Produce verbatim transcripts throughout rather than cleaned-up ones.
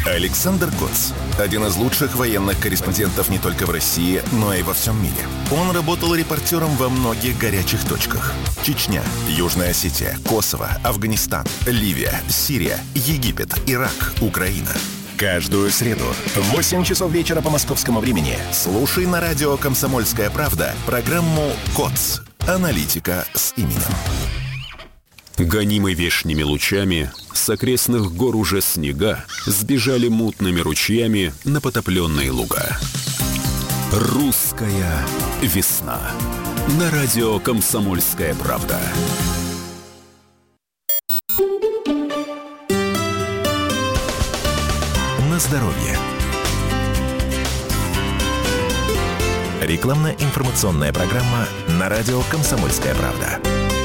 Александр Коц. Один из лучших военных корреспондентов не только в России, но и во всем мире. Он работал репортером во многих горячих точках. Чечня, Южная Осетия, Косово, Афганистан, Ливия, Сирия, Египет, Ирак, Украина. Каждую среду в восемь часов вечера по московскому времени слушай на радио «Комсомольская правда» программу «Коц. Аналитика с именем». Гонимы вешними лучами, с окрестных гор уже снега сбежали мутными ручьями на потопленные луга. Русская весна. На радио «Комсомольская правда». На здоровье. Рекламно-информационная программа на радио «Комсомольская правда».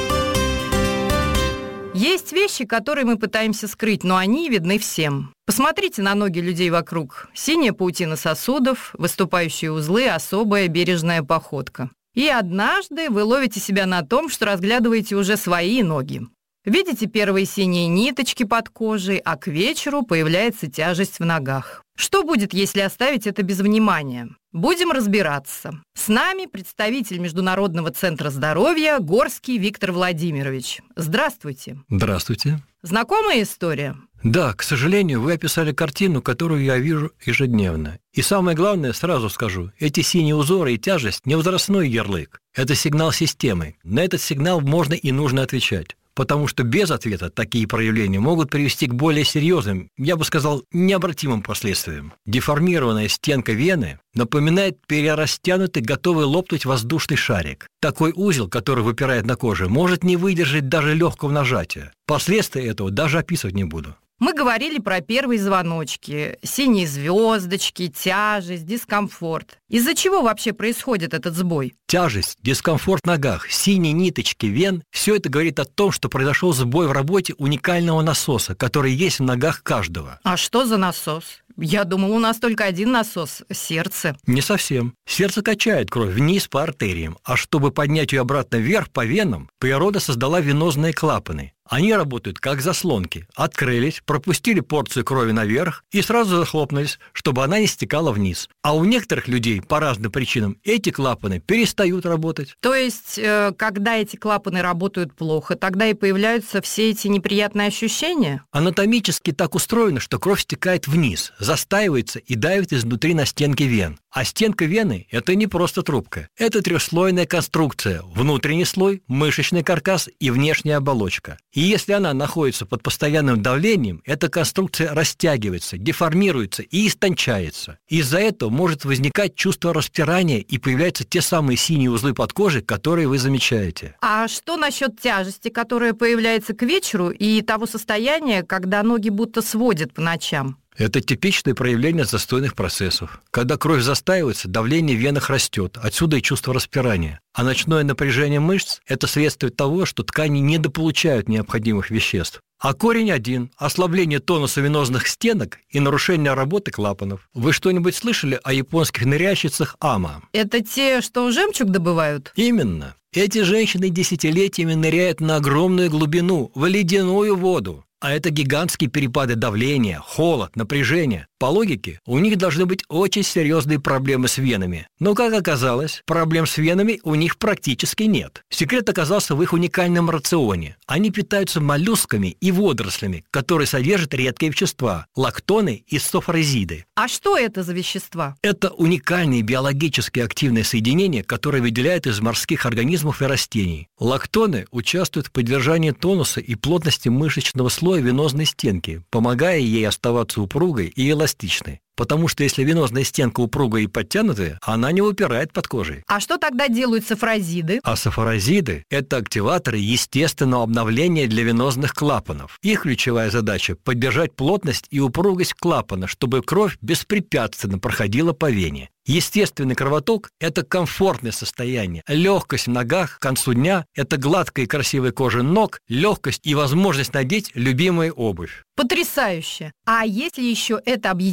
Есть вещи, которые мы пытаемся скрыть, но они видны всем. Посмотрите на ноги людей вокруг. Синяя паутина сосудов, выступающие узлы, особая бережная походка. И однажды вы ловите себя на том, что разглядываете уже свои ноги. Видите первые синие ниточки под кожей, а к вечеру появляется тяжесть в ногах. Что будет, если оставить это без внимания? Будем разбираться. С нами представитель Международного центра здоровья Горский Виктор Владимирович. Здравствуйте. Здравствуйте. Знакомая история? Да, к сожалению, вы описали картину, которую я вижу ежедневно. И самое главное, сразу скажу, эти синие узоры и тяжесть не возрастной ярлык. Это сигнал системы. На этот сигнал можно и нужно отвечать. Потому что без ответа такие проявления могут привести к более серьезным, я бы сказал, необратимым последствиям. Деформированная стенка вены напоминает перерастянутый, готовый лопнуть воздушный шарик. Такой узел, который выпирает на коже, может не выдержать даже легкого нажатия. Последствия этого даже описывать не буду. Мы говорили про первые звоночки, синие звездочки, тяжесть, дискомфорт. Из-за чего вообще происходит этот сбой? Тяжесть, дискомфорт в ногах, синие ниточки вен – все это говорит о том, что произошел сбой в работе уникального насоса, который есть в ногах каждого. А что за насос? Я думал, у нас только один насос – сердце. Не совсем. Сердце качает кровь вниз по артериям, а чтобы поднять ее обратно вверх по венам, природа создала венозные клапаны. Они работают как заслонки. Открылись, пропустили порцию крови наверх и сразу захлопнулись, чтобы она не стекала вниз. А у некоторых людей по разным причинам эти клапаны перестают работать. То есть, э, когда эти клапаны работают плохо, тогда и появляются все эти неприятные ощущения? Анатомически так устроено, что кровь стекает вниз, застаивается и давит изнутри на стенки вен. А стенка вены – это не просто трубка. Это трехслойная конструкция. Внутренний слой, мышечный каркас и внешняя оболочка. И если она находится под постоянным давлением, эта конструкция растягивается, деформируется и истончается. Из-за этого может возникать чувство распирания и появляются те самые синие узлы под кожей, которые вы замечаете. А что насчет тяжести, которая появляется к вечеру, и того состояния, когда ноги будто сводят по ночам? Это типичное проявление застойных процессов. Когда кровь застаивается, давление в венах растет, отсюда и чувство распирания. А ночное напряжение мышц – это следствие того, что ткани недополучают необходимых веществ. А корень один – ослабление тонуса венозных стенок и нарушение работы клапанов. Вы что-нибудь слышали о японских ныряльщицах ама? Это те, что жемчуг добывают? Именно. Эти женщины десятилетиями ныряют на огромную глубину, в ледяную воду. А это гигантские перепады давления, холод, напряжение. По логике, у них должны быть очень серьезные проблемы с венами. Но, как оказалось, проблем с венами у них практически нет. Секрет оказался в их уникальном рационе. Они питаются моллюсками и водорослями, которые содержат редкие вещества – лактоны и софорезиды. А что это за вещества? Это уникальные биологически активные соединения, которые выделяют из морских организмов и растений. Лактоны участвуют в поддержании тонуса и плотности мышечного слоя венозной стенки, помогая ей оставаться упругой и эластичной. Потому что если венозная стенка упругая и подтянутая, она не выпирает под кожей. А что тогда делают софорезиды? А софорезиды – это активаторы естественного обновления для венозных клапанов. Их ключевая задача – поддержать плотность и упругость клапана, чтобы кровь беспрепятственно проходила по вене. Естественный кровоток – это комфортное состояние. Легкость в ногах к концу дня – это гладкая и красивая кожа ног, легкость и возможность надеть любимую обувь. Потрясающе! А если еще это объединить в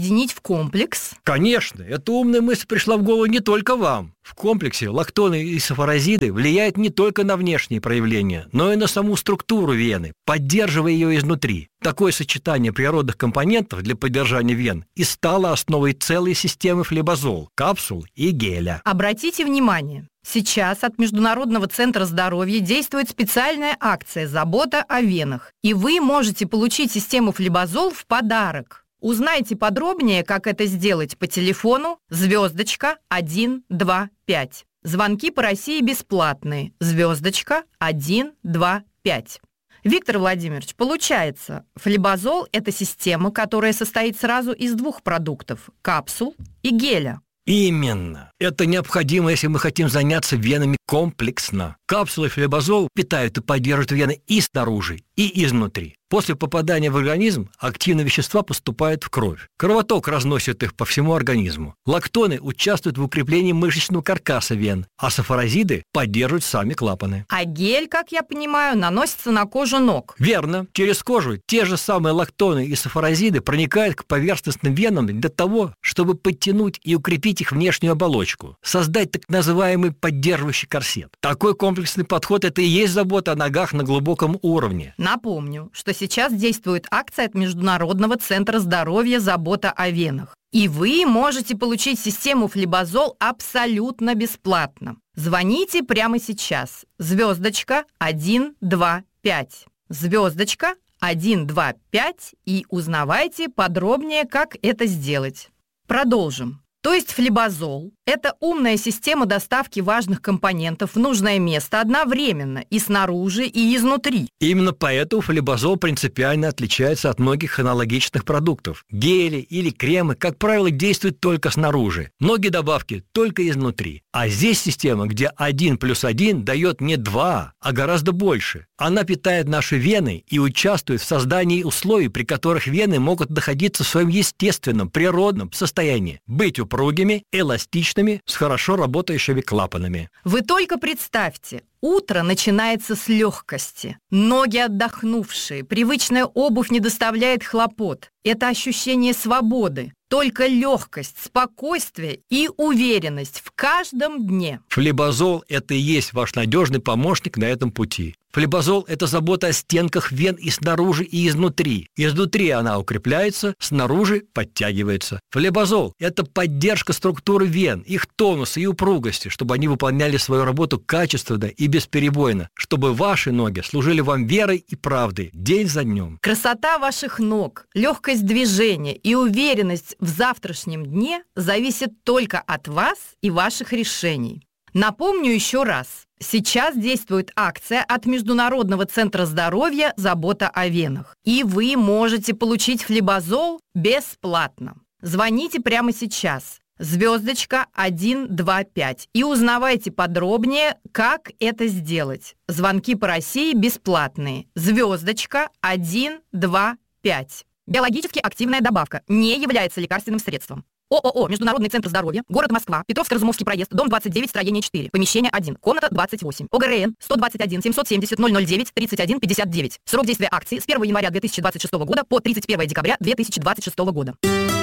комплекс? Конечно, эта умная мысль пришла в голову не только вам. В комплексе лактоны и сафорозиды влияют не только на внешние проявления, но и на саму структуру вены, поддерживая ее изнутри. Такое сочетание природных компонентов для поддержания вен и стало основой целой системы флебазол, капсул и геля. Обратите внимание, сейчас от Международного центра здоровья действует специальная акция «Забота о венах», и вы можете получить систему флебазол в подарок. Узнайте подробнее, как это сделать по телефону звездочка один два пять. Звонки по России бесплатные. Звездочка один два пять. Виктор Владимирович, получается, флебазол – это система, которая состоит сразу из двух продуктов – капсул и геля. Именно. Это необходимо, если мы хотим заняться венами комплексно. Капсулы флебазол питают и поддерживают вены и снаружи, и изнутри. После попадания в организм активные вещества поступают в кровь. Кровоток разносит их по всему организму. Лактоны участвуют в укреплении мышечного каркаса вен, а сафорозиды поддерживают сами клапаны. А гель, как я понимаю, наносится на кожу ног. Верно. Через кожу те же самые лактоны и сафорозиды проникают к поверхностным венам для того, чтобы подтянуть и укрепить их внешнюю оболочку, создать так называемый поддерживающий корсет. Такой комплексный подход – это и есть забота о ногах на глубоком уровне. Напомню, что сейчас действует акция от Международного центра здоровья «Забота о венах». И вы можете получить систему флебазол абсолютно бесплатно. Звоните прямо сейчас. Звездочка один два пять. Звездочка один два пять и узнавайте подробнее, как это сделать. Продолжим. То есть флебазол – это умная система доставки важных компонентов в нужное место одновременно и снаружи, и изнутри. Именно поэтому флебазол принципиально отличается от многих аналогичных продуктов. Гели или кремы, как правило, действуют только снаружи. Многие добавки только изнутри. А здесь система, где один плюс один дает не два, а гораздо больше. Она питает наши вены и участвует в создании условий, при которых вены могут находиться в своем естественном, природном состоянии, быть упругими, эластичными, с хорошо работающими клапанами. Вы только представьте, утро начинается с легкости. Ноги отдохнувшие, привычная обувь не доставляет хлопот. Это ощущение свободы. Только легкость, спокойствие и уверенность в каждом дне. Флебазол – это и есть ваш надежный помощник на этом пути. Флебазол – это забота о стенках вен и снаружи, и изнутри. Изнутри она укрепляется, снаружи подтягивается. Флебазол – это поддержка структуры вен, их тонуса и упругости, чтобы они выполняли свою работу качественно и бесперебойно, чтобы ваши ноги служили вам верой и правдой день за днем. Красота ваших ног, легкость движения и уверенность в завтрашнем дне зависит только от вас и ваших решений. Напомню еще раз. Сейчас действует акция от Международного центра здоровья «Забота о венах». И вы можете получить флебазол бесплатно. Звоните прямо сейчас. Звездочка один два пять. И узнавайте подробнее, как это сделать. Звонки по России бесплатные. Звездочка один два пять. Биологически активная добавка не является лекарственным средством. ООО «Международный центр здоровья», город Москва, Петровско-Разумовский проезд, дом двадцать девять, строение четыре, помещение один, комната двадцать восемь, ОГРН сто двадцать один семьсот семьдесят ноль ноль девять тридцать один пятьдесят девять. Срок действия акции с первого января две тысячи двадцать шестого года по тридцать первого декабря две тысячи двадцать шестого года.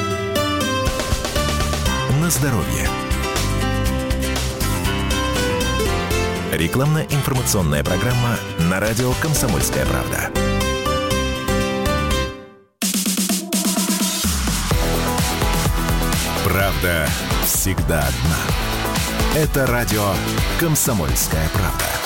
На здоровье. Рекламно-информационная программа на радио «Комсомольская правда». Правда всегда одна. Это радио «Комсомольская правда».